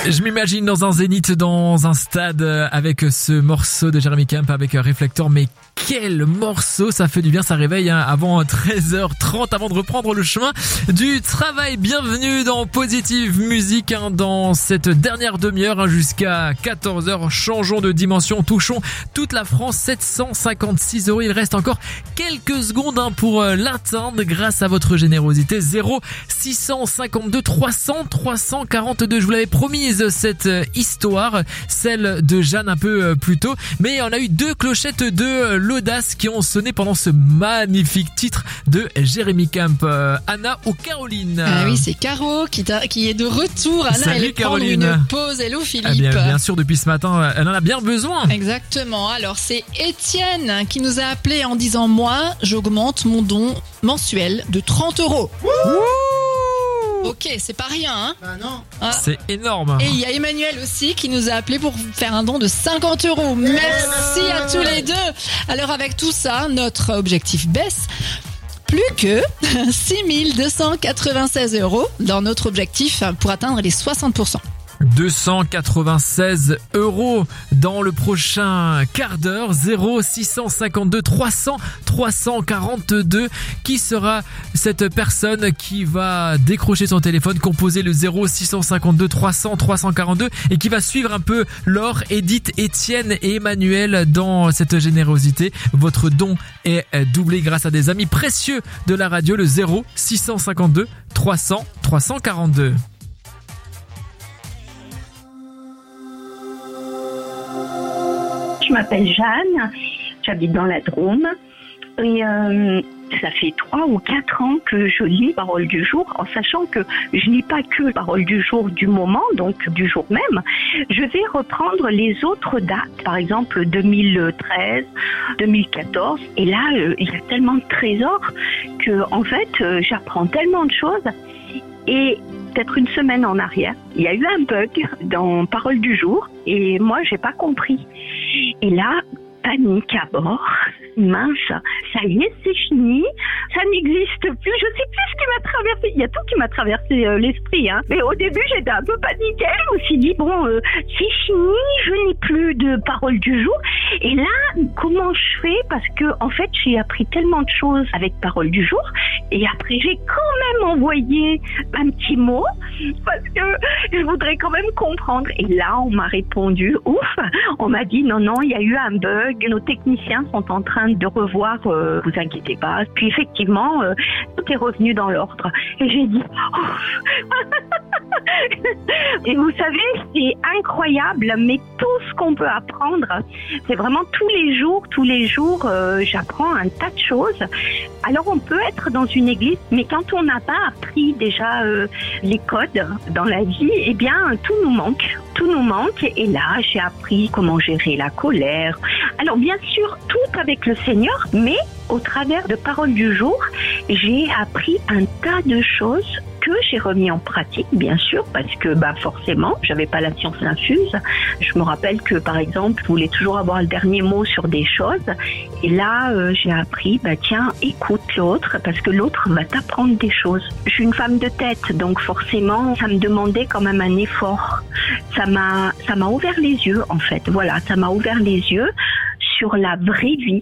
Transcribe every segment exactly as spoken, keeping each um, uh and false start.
Je m'imagine dans un zénith, dans un stade, avec ce morceau de Jérémy Kemp avec Réflecteur. Mais quel morceau, ça fait du bien, ça réveille hein, avant treize heures trente, avant de reprendre le chemin du travail. Bienvenue dans Positive Musique, hein, dans cette dernière demi-heure hein, jusqu'à quatorze heures. Changeons de dimension, touchons toute la France, sept cent cinquante-six euros. Il reste encore quelques secondes hein, pour euh, l'atteindre grâce à votre générosité. Zéro six cent cinquante-deux trois cents trois cent quarante-deux. Je vous l'avais promise cette euh, histoire, celle de Jeanne un peu euh, plus tôt. Mais on a eu deux clochettes de euh, l'audace qui ont sonné pendant ce magnifique titre de Jérémy Kemp. Euh, Anna ou Caroline? Ah oui, c'est Caro qui, qui est de retour. Anna, Salut, elle est Caroline. prendre une pause. Hello Philippe. Eh bien, bien sûr, depuis ce matin, elle en a bien besoin. Exactement. Alors, c'est Étienne qui nous a appelé en disant « Moi, j'augmente mon don mensuel de trente euros. » Ok, c'est pas rien, hein? Bah non. Ah. C'est énorme. Et il y a Emmanuel aussi qui nous a appelé pour faire un don de cinquante euros. Merci à tous les deux. Alors avec tout ça, notre objectif baisse. Plus que six mille deux cent quatre-vingt-seize euros dans notre objectif pour atteindre les soixante pour cent. deux cent quatre-vingt-seize euros dans le prochain quart d'heure. Zéro six cent cinquante-deux trois cents trois cent quarante-deux. Qui sera cette personne qui va décrocher son téléphone, composer le zéro six cent cinquante-deux trois cents trois cent quarante-deux et qui va suivre un peu Laure, Edith, Étienne et Emmanuel dans cette générosité? Votre don est doublé grâce à des amis précieux de la radio. Le zéro six cent cinquante-deux trois cents trois cent quarante-deux. Je m'appelle Jeanne, j'habite dans la Drôme et euh, ça fait trois ou quatre ans que je lis Parole du jour, en sachant que je lis pas que Parole du jour du moment, donc du jour même. Je vais reprendre les autres dates, par exemple deux mille treize, deux mille quatorze, et là euh, il y a tellement de trésors que en fait euh, j'apprends tellement de choses. Et peut-être une semaine en arrière, il y a eu un bug dans Parole du jour et moi j'ai pas compris. Et là, panique à bord. Mince, ça y est, c'est fini, ça n'existe plus, je sais plus ce qui m'a traversé, il y a tout qui m'a traversé euh, l'esprit, hein. Mais au début, j'étais un peu paniquée, je me suis dit, bon, euh, c'est fini, je n'ai plus de Parole du jour. Et là, comment je fais? Parce que, en fait, j'ai appris tellement de choses avec Parole du jour, et après, j'ai quand même envoyé un petit mot, parce que je voudrais quand même comprendre. Et là, on m'a répondu, ouf, on m'a dit, non, non, il y a eu un bug, nos techniciens sont en train de revoir, euh, vous inquiétez pas. Puis effectivement, euh, tout est revenu dans l'ordre. Et j'ai dit, oh. Et vous savez, c'est incroyable, mais tout ce qu'on peut apprendre, c'est vraiment tous les jours, tous les jours, euh, j'apprends un tas de choses. Alors on peut être dans une église, mais quand on n'a pas appris déjà euh, les codes dans la vie, eh bien tout nous manque. Tout nous manque. Et là, j'ai appris comment gérer la colère. Alors bien sûr, tout avec le Seigneur, mais au travers de Parole du jour, j'ai appris un tas de choses que j'ai remis en pratique, bien sûr, parce que bah forcément, j'avais pas la science infuse. Je me rappelle que, par exemple, je voulais toujours avoir le dernier mot sur des choses. Et là, euh, j'ai appris, bah tiens, écoute l'autre, parce que l'autre va t'apprendre des choses. Je suis une femme de tête, donc forcément, ça me demandait quand même un effort. Ça m'a, ça m'a ouvert les yeux, en fait. Voilà, ça m'a ouvert les yeux sur la vraie vie.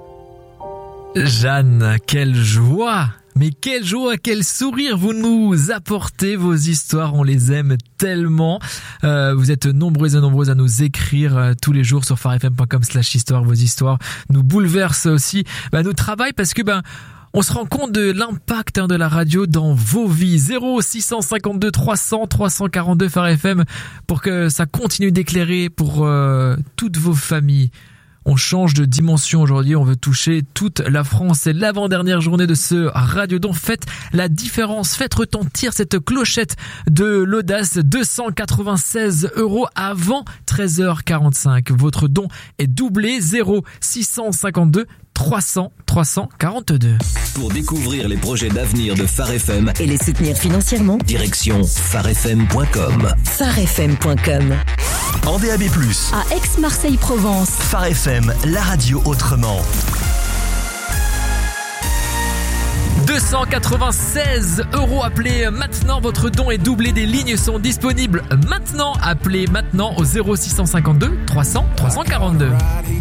Jeanne, quelle joie! Mais quelle joie, quel sourire vous nous apportez, vos histoires, on les aime tellement. Euh, vous êtes nombreuses et nombreuses à nous écrire euh, tous les jours sur farfm point com slash histoire. Vos histoires nous bouleversent aussi bah, nos travails parce que ben bah, on se rend compte de l'impact hein, de la radio dans vos vies. Zéro six cent cinquante-deux trois cents trois cent quarante-deux farfm pour que ça continue d'éclairer pour euh, toutes vos familles. On change de dimension aujourd'hui, on veut toucher toute la France. C'est l'avant-dernière journée de ce Radiodon. Faites la différence, faites retentir cette clochette de l'audace. deux cent quatre-vingt-seize euros avant treize heures quarante-cinq. Votre don est doublé. Zéro six cent cinquante-deux trois cents trois cent quarante-deux. Pour découvrir les projets d'avenir de Phare F M et les soutenir financièrement, direction farfm point com. farfm point com. En D A B plus, à Aix-Marseille-Provence. Phare F M, la radio autrement. deux cent quatre-vingt-seize euros. Appelez maintenant, votre don est doublé, des lignes sont disponibles maintenant. Appelez maintenant au zéro six cent cinquante-deux trois cents trois cent quarante-deux.